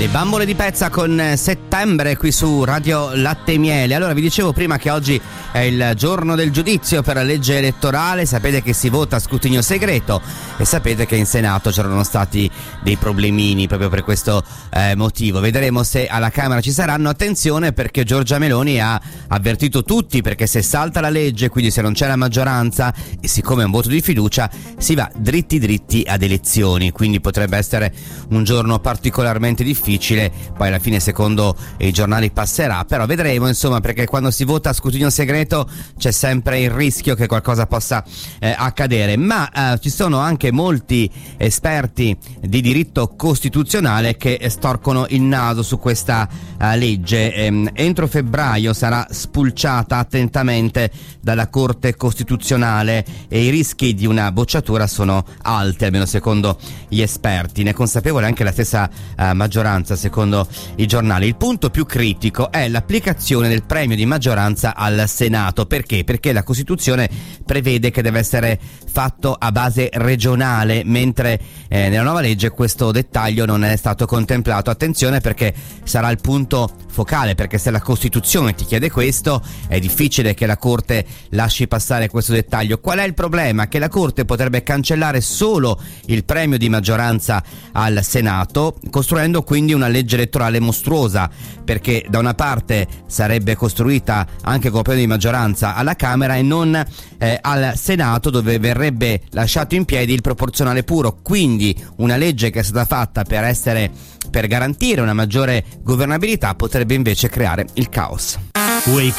Le bambole di pezza con Settembre qui su Radio Latte e Miele. Allora, vi dicevo prima che oggi è il giorno del giudizio per la legge elettorale. Sapete che si vota a scrutinio segreto e sapete che in Senato c'erano stati dei problemini proprio per questo motivo. Vedremo se alla Camera ci saranno. Attenzione, perché Giorgia Meloni ha avvertito tutti, perché se salta la legge, quindi se non c'è la maggioranza e siccome è un voto di fiducia, si va dritti ad elezioni, quindi potrebbe essere un giorno particolarmente difficile. Poi alla fine secondo i giornali passerà, però vedremo, insomma, perché quando si vota a scrutinio segreto c'è sempre il rischio che qualcosa possa accadere, ma ci sono anche molti esperti di diritto costituzionale che storcono il naso su questa legge. Entro febbraio sarà spulciata attentamente dalla Corte Costituzionale e i rischi di una bocciatura sono alti, almeno secondo gli esperti. Ne è consapevole anche la stessa maggioranza, secondo i giornali. Il punto più critico è l'applicazione del premio di maggioranza al Senato. Perché? Perché la Costituzione prevede che deve essere fatto a base regionale, mentre nella nuova legge questo dettaglio non è stato contemplato. Attenzione, perché sarà il punto focale, perché se la Costituzione ti chiede questo è difficile che la Corte lasci passare questo dettaglio. Qual è il problema? Che la Corte potrebbe cancellare solo il premio di maggioranza al Senato, costruendo quindi una legge elettorale mostruosa, perché da una parte sarebbe costruita anche con premio di maggioranza alla Camera e non al Senato, dove verrebbe lasciato in piedi il proporzionale puro. Quindi una legge che è stata fatta per garantire una maggiore governabilità potrebbe invece creare il caos. Wake